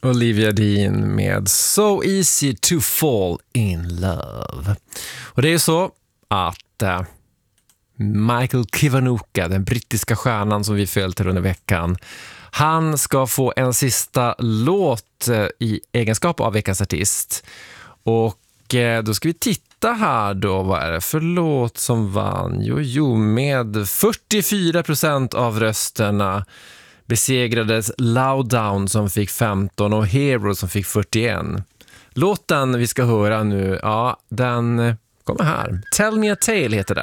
Olivia Dean med So Easy to Fall in Love. Och det är så att Michael Kiwanuka, den brittiska stjärnan som vi följt under veckan, han ska få en sista låt i egenskap av veckans artist. Och då ska vi titta här då, vad är det för låt som vann? Jo, med 44% av rösterna besegrades Lowdown som fick 15 och Hero som fick 41. Låten vi ska höra nu, ja, den kommer här. Tell Me a Tale heter den.